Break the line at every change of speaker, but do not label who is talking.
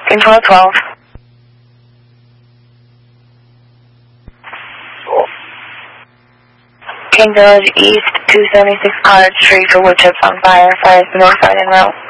In 1212. King Village East, 276 College Street for wood chips on fire. Fire is the north side en route.